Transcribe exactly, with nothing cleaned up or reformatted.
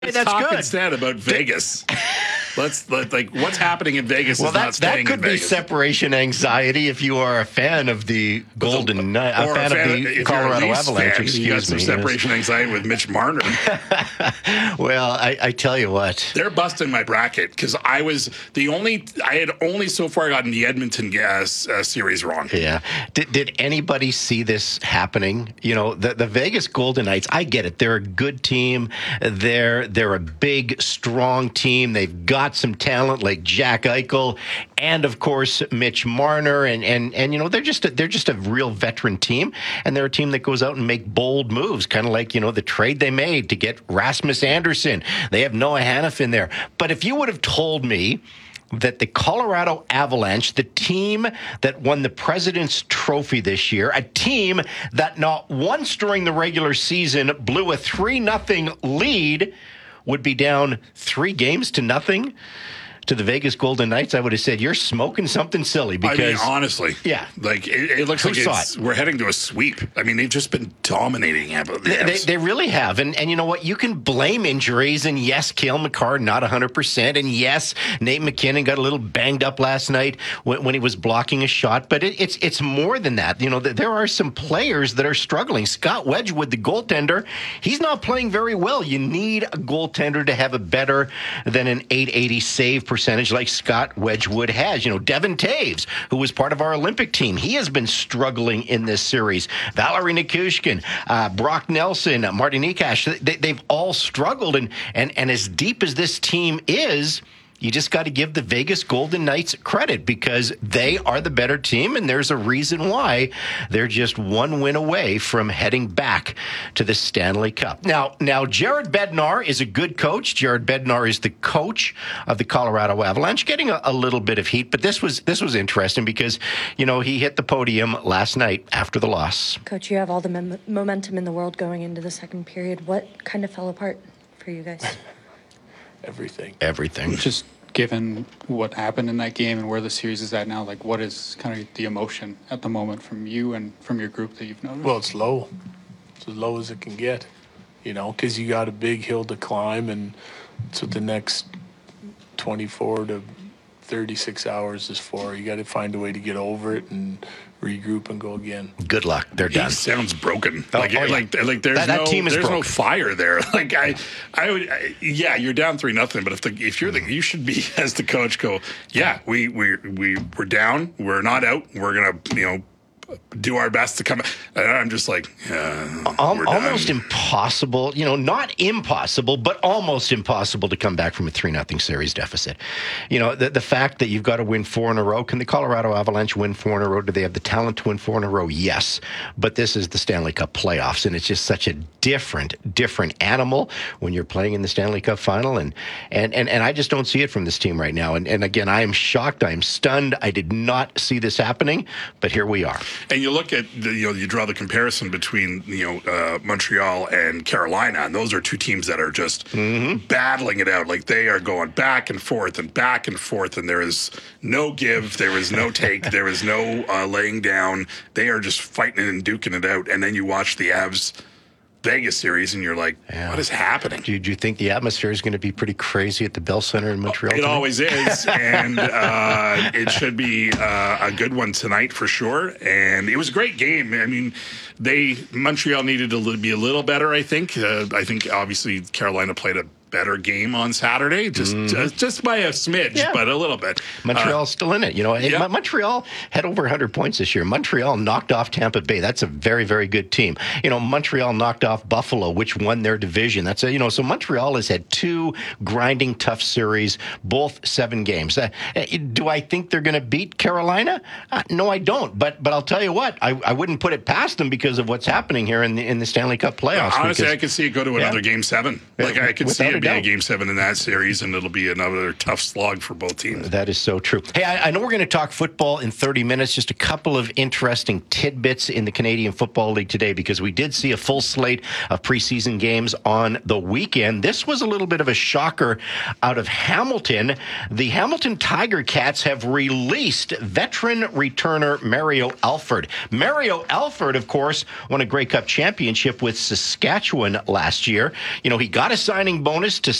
Let's that's talk good. instead about Vegas. Let's let, like what's happening in Vegas well, is that, not staying that could in be Vegas. Separation anxiety if you are a fan of the Golden Knights, a, or fan, a fan of the if Colorado you're a Leafs Avalanche. fan, Excuse you got some me. separation yes. anxiety with Mitch Marner. Well, I, I tell you what, they're busting my bracket because I was the only. I had only so far gotten the Edmonton gas uh, series wrong. Yeah. Did, did anybody see this happening? You know, the, the Vegas Golden Knights, I get it. They're a good team. They're they're a big, strong team. They've got some talent like Jack Eichel and, of course, Mitch Marner. And, and, and you know, they're just, a, they're just a real veteran team. And they're a team that goes out and make bold moves, kind of like, you know, the trade they made to get Rasmus Anderson. They have Noah Hannafin in there. But if you would have told me that the Colorado Avalanche, the team that won the President's Trophy this year, a team that not once during the regular season blew a three nothing lead, would be down three games to nothing to the Vegas Golden Knights, I would have said, you're smoking something silly. Because, I mean, honestly, yeah, like it, it looks Who like it's, it? we're heading to a sweep. I mean, they've just been dominating. The they, they, they really have. And, and you know what? You can blame injuries. And yes, Cale Makar, not one hundred percent. And yes, Nate McKinnon got a little banged up last night when, when he was blocking a shot. But it, it's it's more than that. You know, there are some players that are struggling. Scott Wedgwood, the goaltender, he's not playing very well. You need a goaltender to have a better than an eight eighty save percentage like Scott Wedgwood has. You know, Devin Taves, who was part of our Olympic team, he has been struggling in this series. Valerie Nikushkin, uh, Brock Nelson, Martin Nikash, they, they've all struggled. And, and, and as deep as this team is, you just got to give the Vegas Golden Knights credit because they are the better team, and there's a reason why they're just one win away from heading back to the Stanley Cup. Now, now Jared Bednar is a good coach. Jared Bednar is the coach of the Colorado Avalanche, getting a, a little bit of heat, but this was this was interesting because, you know, he hit the podium last night after the loss. Coach, you have all the mem- momentum in the world going into the second period. What kind of fell apart for you guys? Everything. Everything. Just given what happened in that game and where the series is at now, like what is kind of the emotion at the moment from you and from your group that you've noticed? Well, it's low. It's as low as it can get, you know, because you got a big hill to climb, and it's what the next twenty-four to thirty-six hours is for. You got to find a way to get over it and regroup and go again. Good luck. They're He done. sounds broken. Oh, like, oh, yeah. like, like there's That- that no, team is there's broken. no fire there. Like I, I would, I, yeah, you're down three nothing. But if the, if you're the, you should be as the coach go, yeah, we we we we're down. We're not out. We're gonna, you know, do our best to come. And I'm just like, uh, Al- we're almost done. impossible, you know, not impossible, but almost impossible to come back from a three nothing series deficit. You know, the, the fact that you've got to win four in a row. Can the Colorado Avalanche win four in a row? Do they have the talent to win four in a row? Yes. But this is the Stanley Cup playoffs, and it's just such a different, different animal when you're playing in the Stanley Cup final. And and and, and I just don't see it from this team right now. And, and again, I am shocked. I am stunned. I did not see this happening, but here we are. And you look at, the, you know, you draw the comparison between, you know, uh, Montreal and Carolina, and those are two teams that are just Mm-hmm. battling it out. Like they are going back and forth and back and forth, and there is no give, there is no take, there is no uh, laying down. They are just fighting and duking it out. And then you watch the Avs Vegas series, and you're like, Yeah. what is happening? Do you, do you think the atmosphere is going to be pretty crazy at the Bell Center in Montreal? It tonight? always is, and uh, it should be uh, a good one tonight for sure. And it was a great game. I mean, they Montreal needed to li- be a little better. I think. Uh, I think obviously Carolina played a better game on Saturday, just just, just by a smidge, Yeah. but a little bit. Montreal's Uh, still in it. You know, yeah. Mon- Montreal had over one hundred points this year. Montreal knocked off Tampa Bay. That's a very, very good team. You know, Montreal knocked off Buffalo, which won their division. That's a, you know, so Montreal has had two grinding, tough series, both seven games. Uh, do I think they're going to beat Carolina? Uh, no, I don't. But but I'll tell you what, I, I wouldn't put it past them because of what's happening here in the in the Stanley Cup playoffs. Honestly, because- I could see it go to another Yeah. game seven. Yeah, Like I could see without a it being a doubt. game seven in that series, and it'll be another tough slog for both teams. That is so true. Hey, I, I know we're going to talk football in thirty minutes. Just a couple of interesting tidbits in the Canadian Football League today, because we did see a full slate of preseason games on the weekend. This was a little bit of a shocker out of Hamilton. The Hamilton Tiger Cats have released veteran returner Mario Alford. Mario Alford, of course, won a Grey Cup championship with Saskatchewan last year. You know, he got a signing bonus noticed to